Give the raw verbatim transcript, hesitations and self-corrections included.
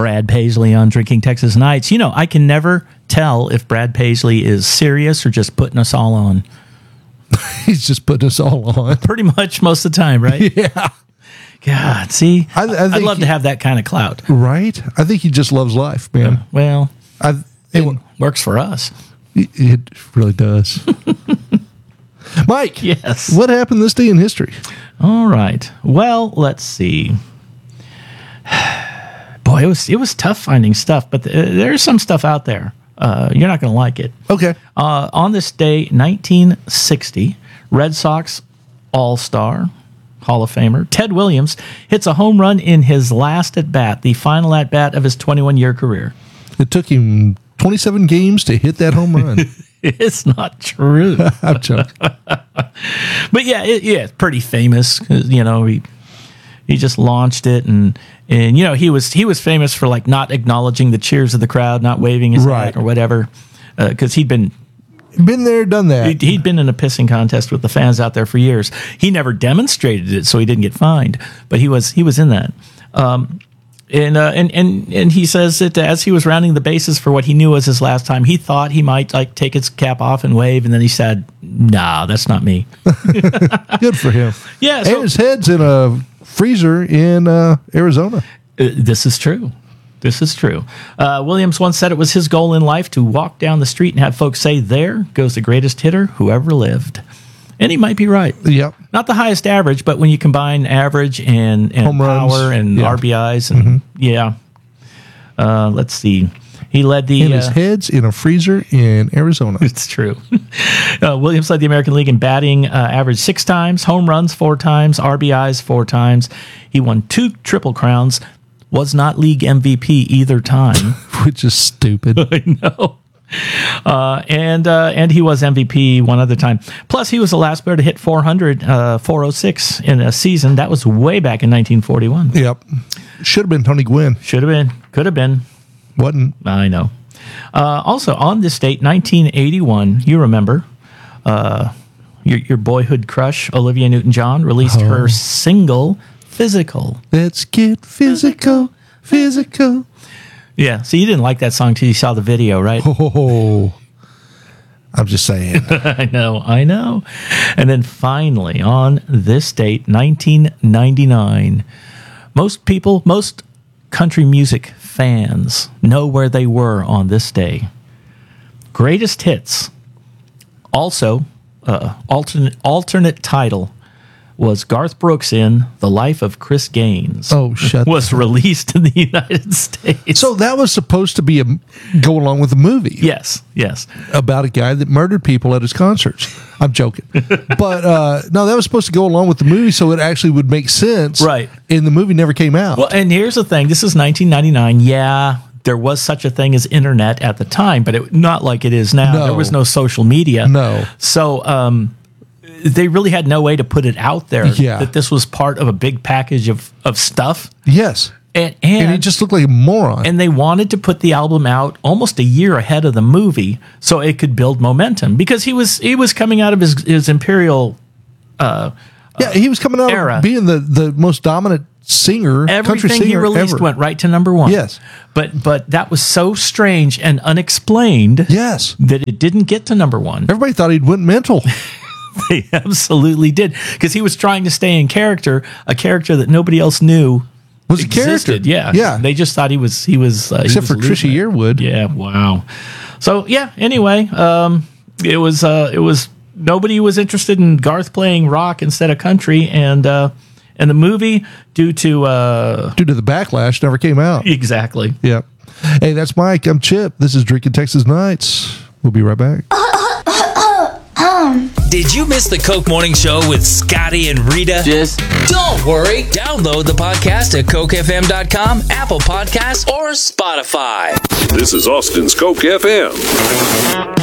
Brad Paisley on Drinking Texas Nights. You know, I can never tell if Brad Paisley is serious or just putting us all on. He's just putting us all on. Pretty much most of the time, right? Yeah. God, see, I, I think I'd love he, to have that kind of clout. Right? I think he just loves life, man. Yeah, well, I, it works for us. It, it really does. Mike, yes. What happened this day in history? All right. Well, let's see. Boy, it was it was tough finding stuff, but the, there's some stuff out there. Uh, you're not going to like it. Okay. Uh, on this day, nineteen sixty, Red Sox All-Star, Hall of Famer, Ted Williams hits a home run in his last at-bat, the final at-bat of his twenty-one-year career. It took him twenty-seven games to hit that home run. It's not true. I'm joking. But yeah, it, yeah, it's pretty famous. 'Cause, you know, he he just launched it, and and you know he was he was famous for like not acknowledging the cheers of the crowd, not waving his Right. hat or whatever, because uh, he'd been Been there, done that. he'd, he'd been in a pissing contest with the fans out there for years. He never demonstrated it, so he didn't get fined, but he was he was in that. Um, And, uh, and and and he says that as he was rounding the bases for what he knew was his last time, he thought he might like take his cap off and wave, and then he said, "Nah, that's not me." Good for him. Yeah, and so, his head's in a freezer in uh, Arizona. uh, this is true. This is true. Uh, Williams once said it was his goal in life to walk down the street and have folks say, "There goes the greatest hitter who ever lived." And he might be right. Yep. Not the highest average, but when you combine average and, and Home runs, power and yeah. R B Is, and Mm-hmm. yeah. Uh, let's see. He led the. And his uh, head's in a freezer in Arizona. It's true. uh, Williams led the American League in batting uh, average six times, home runs four times, R B Is four times. He won two Triple Crowns, was not league M V P either time. Which is stupid. I know. Uh, and uh, and he was M V P one other time. Plus, he was the last player to hit four hundred, uh, four oh six in a season. That was way back in nineteen forty-one. Yep. Should have been Tony Gwynn. Should have been. Could have been. Wasn't. I know. Uh, also, on this date, nineteen eighty-one, you remember, uh, your, your boyhood crush, Olivia Newton-John, released Oh. her single, Physical. Let's get physical, physical. Yeah, so you didn't like that song till you saw the video, right? Oh, I'm just saying. I know, I know. And then finally, on this date, nineteen ninety-nine, most people, most country music fans know where they were on this day. Greatest hits. Also, uh, alternate alternate title was Garth Brooks in The Life of Chris Gaines. Oh, shut was released in the United States. So that was supposed to be a go along with the movie. Yes, yes. About a guy that murdered people at his concerts. I'm joking. But uh, no, that was supposed to go along with the movie so it actually would make sense. Right. And the movie never came out. Well, and here's the thing. This is nineteen ninety-nine. Yeah, there was such a thing as internet at the time, but it, not like it is now. No. There was no social media. No. So um, they really had no way to put it out there Yeah. that this was part of a big package of, of stuff. Yes. And, and, And he just looked like a moron. and they wanted to put the album out almost a year ahead of the movie so it could build momentum because he was he was coming out of his, his Imperial yeah, he was coming out era. of being the, the most dominant singer, country Everything singer he released ever. went right to number one. Yes. But but that was so strange and unexplained Yes. that it didn't get to number one. Everybody thought he'd went mental. They absolutely did. Because he was trying to stay in character, a character that nobody else knew Was a existed. character. Yeah. Yeah. They just thought he was he was uh, he Except was for losing Trisha it. Yearwood. Yeah, wow. So yeah, anyway, um it was uh it was nobody was interested in Garth playing rock instead of country, and uh and the movie, due to uh Due to the backlash, never came out. exactly. Yeah. Hey, that's Mike. I'm Chip. This is Drinking Texas Nights. We'll be right back. Did you miss the Coke Morning Show with Scotty and Rita? Just Don't worry. Download the podcast at coke f m dot com, Apple Podcasts, or Spotify. This is Austin's Coke F M.